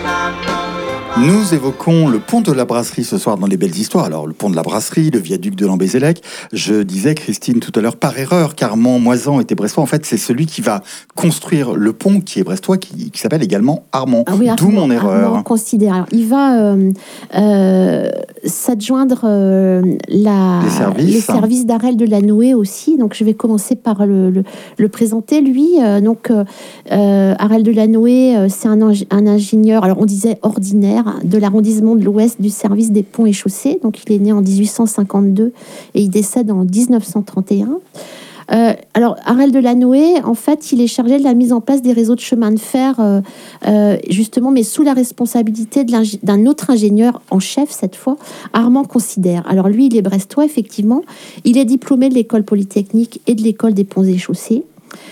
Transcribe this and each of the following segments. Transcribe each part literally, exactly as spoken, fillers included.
Nous évoquons le pont de la Brasserie ce soir dans les belles histoires. Alors, le pont de la Brasserie, le viaduc de Lambézélec. Je disais, Christine, tout à l'heure, par erreur, qu'Armand Moisan était brestois. En fait, c'est celui qui va construire le pont qui est brestois, qui, qui s'appelle également Armand. Ah oui, D'où Armand, mon erreur. Armand considère. Alors, il va euh, euh, s'adjoindre euh, la, les services, les services d'Arel de la Noé aussi. Donc, je vais commencer par le, le, le présenter. Lui, euh, donc, euh, Arel de la Noé, euh, c'est un, un ingénieur, alors on disait ordinaire, de l'arrondissement de l'Ouest du service des ponts et chaussées. Donc, il est né en dix-huit cent cinquante-deux et il décède en dix-neuf cent trente et un. Euh, alors, Arel de la Noé, en fait, il est chargé de la mise en place des réseaux de chemin de fer, euh, euh, justement, mais sous la responsabilité de d'un autre ingénieur en chef, cette fois, Armand Considère. Alors, lui, il est brestois, effectivement. Il est diplômé de l'école polytechnique et de l'école des ponts et chaussées.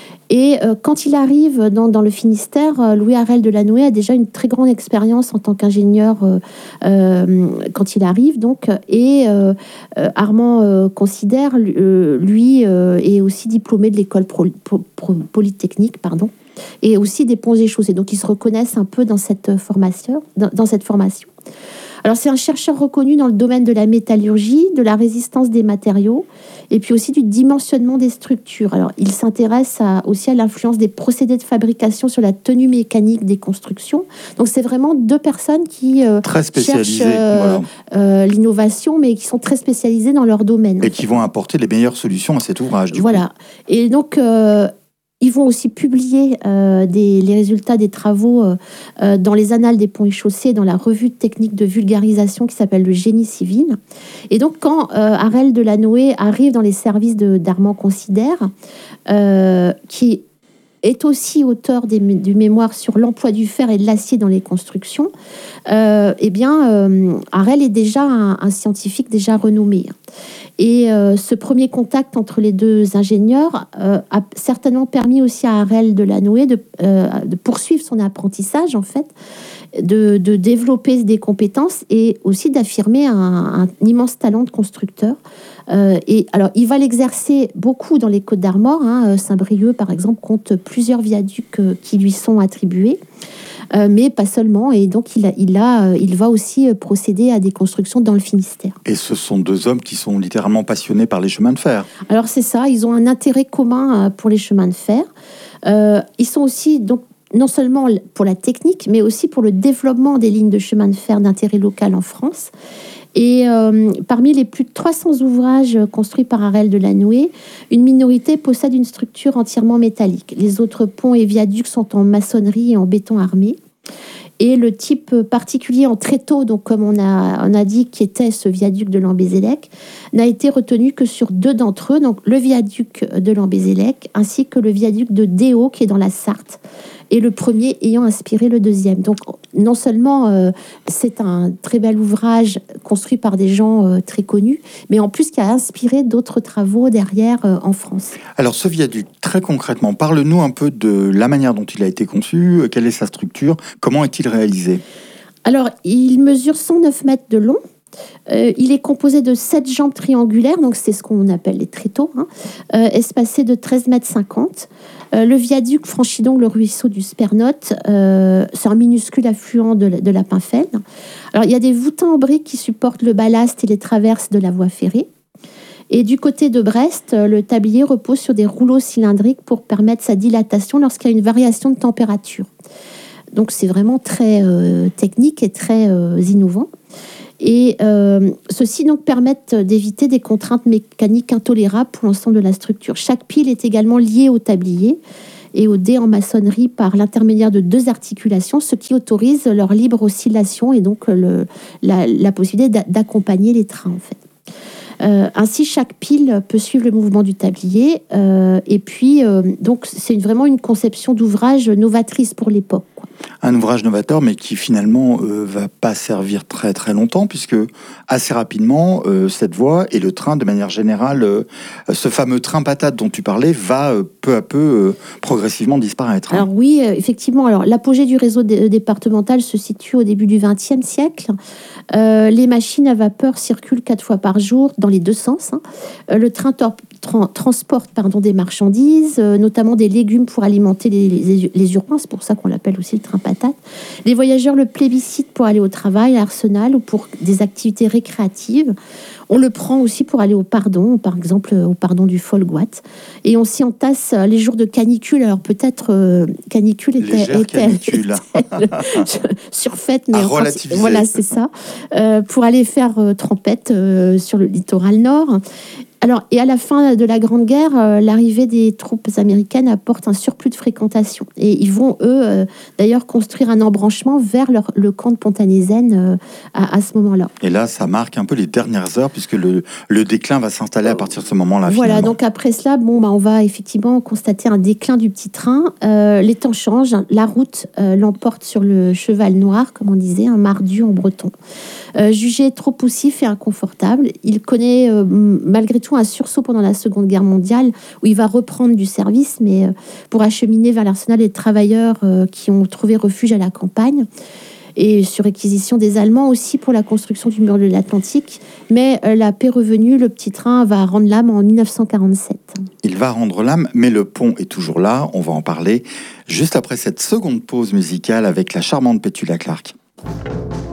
Et euh, quand il arrive dans, dans le Finistère, euh, Louis Arel de la Noé a déjà une très grande expérience en tant qu'ingénieur euh, euh, quand il arrive, donc. Et euh, euh, Armand euh, Considère, euh, lui, euh, est aussi diplômé de l'école pro, pro, pro, polytechnique, pardon, et aussi des ponts et chaussées. Donc, ils se reconnaissent un peu dans cette formation. Dans, dans cette formation. Alors, c'est un chercheur reconnu dans le domaine de la métallurgie, de la résistance des matériaux, et puis aussi du dimensionnement des structures. Alors, il s'intéresse à, aussi à l'influence des procédés de fabrication sur la tenue mécanique des constructions. Donc, c'est vraiment deux personnes qui euh, très spécialisées, cherchent euh, voilà. euh, l'innovation, mais qui sont très spécialisées dans leur domaine. Et qui vont apporter les meilleures solutions à cet ouvrage. Du voilà. coup. Et donc... Euh, Ils vont aussi publier euh, des, les résultats des travaux euh, euh, dans les annales des ponts et chaussées, dans la revue technique de vulgarisation qui s'appelle le Génie civil. Et donc, quand euh, Arel de la Noé arrive dans les services de, d'Armand Considère, euh, qui est aussi auteur des, du mémoire sur l'emploi du fer et de l'acier dans les constructions, euh, eh bien, euh, Arel est déjà un, un scientifique déjà renommé. Et euh, ce premier contact entre les deux ingénieurs euh, a certainement permis aussi à Arel de la Noé de, euh, de poursuivre son apprentissage, en fait, de, de développer des compétences et aussi d'affirmer un, un immense talent de constructeur. Euh, et alors, il va l'exercer beaucoup dans les Côtes d'Armor. Hein. Saint-Brieuc, par exemple, compte plusieurs viaducs euh, qui lui sont attribués. Euh, mais pas seulement. Et donc, il, a, il, a, il va aussi procéder à des constructions dans le Finistère. Et ce sont deux hommes qui sont littéralement passionnés par les chemins de fer. Alors, c'est ça. Ils ont un intérêt commun pour les chemins de fer. Euh, ils sont aussi, donc, non seulement pour la technique, mais aussi pour le développement des lignes de chemin de fer d'intérêt local en France. Et euh, parmi les plus de trois cents ouvrages construits par Arel de la Noé, une minorité possède une structure entièrement métallique. Les autres ponts et viaducs sont en maçonnerie et en béton armé. Et le type particulier en tréteau, donc comme on a, on a dit qu'était ce viaduc de Lambézélec, n'a été retenu que sur deux d'entre eux, donc le viaduc de Lambézélec ainsi que le viaduc de Déo qui est dans la Sarthe, et le premier ayant inspiré le deuxième. Donc non seulement euh, c'est un très bel ouvrage construit par des gens euh, très connus, mais en plus qui a inspiré d'autres travaux derrière euh, en France. Alors ce viaduc, très concrètement, parle-nous un peu de la manière dont il a été conçu, quelle est sa structure, comment est-il réalisé ? Alors il mesure cent neuf mètres de long. Euh, il est composé de sept jambes triangulaires, donc c'est ce qu'on appelle les tréteaux, hein, euh, espacés de treize mètres cinquante. Euh, le viaduc franchit donc le ruisseau du Spernote. Euh, c'est un minuscule affluent de la, de la Pinfeld. Alors, il y a des voûtants en briques qui supportent le ballast et les traverses de la voie ferrée. Et du côté de Brest, le tablier repose sur des rouleaux cylindriques pour permettre sa dilatation lorsqu'il y a une variation de température. Donc, c'est vraiment très euh, technique et très euh, innovant. Et euh, ceux-ci donc permettent d'éviter des contraintes mécaniques intolérables pour l'ensemble de la structure. Chaque pile est également liée au tablier et au dé en maçonnerie par l'intermédiaire de deux articulations, ce qui autorise leur libre oscillation et donc le, la, la possibilité d'accompagner les trains, en fait. Euh, ainsi, chaque pile peut suivre le mouvement du tablier. Euh, et puis, euh, donc, c'est une, vraiment une conception d'ouvrage novatrice pour l'époque, quoi. Un ouvrage novateur, mais qui finalement euh, va pas servir très très longtemps, puisque assez rapidement, euh, cette voie et le train, de manière générale, euh, ce fameux train patate dont tu parlais, va euh, peu à peu, euh, progressivement disparaître. Hein. Alors oui, euh, effectivement. Alors l'apogée du réseau dé- départemental se situe au début du vingtième siècle. Euh, les machines à vapeur circulent quatre fois par jour dans les deux sens. Hein. Euh, le train tor- tra- transportent pardon, des marchandises, euh, notamment des légumes pour alimenter les, les, les urbains. C'est pour ça qu'on l'appelle aussi le train patate. Les voyageurs le plébiscitent pour aller au travail, à Arsenal, ou pour des activités récréatives. On le prend aussi pour aller au Pardon, par exemple au Pardon du Folgoat. Et on s'y entasse les jours de canicule. Alors peut-être euh, canicule était, Légère était, canicule. était surfaite, mais À enfin, relativiser. voilà, c'est ça. Euh, pour aller faire euh, trempette euh, sur le littoral nord. Alors, et à la fin de la Grande Guerre, euh, l'arrivée des troupes américaines apporte un surplus de fréquentation. Et ils vont, eux, euh, d'ailleurs, construire un embranchement vers leur, le camp de Pont-à-Nézen euh, à, à ce moment-là. Et là, ça marque un peu les dernières heures, puisque le, le déclin va s'installer à partir de ce moment-là. Voilà, finalement. donc après cela, bon, bah, on va effectivement constater un déclin du petit train. Euh, les temps changent, la route euh, l'emporte sur le cheval noir, comme on disait, un mardu en breton. Euh, jugé trop poussif et inconfortable, il connaît euh, malgré tout un sursaut pendant la Seconde Guerre mondiale, où il va reprendre du service, mais euh, pour acheminer vers l'Arsenal les travailleurs euh, qui ont trouvé refuge à la campagne, et sur réquisition des Allemands aussi pour la construction du mur de l'Atlantique. Mais euh, la paix revenue, le petit train va rendre l'âme en mille neuf cent quarante-sept. Il va rendre l'âme, mais le pont est toujours là. On va en parler juste après cette seconde pause musicale avec la charmante Petula Clark.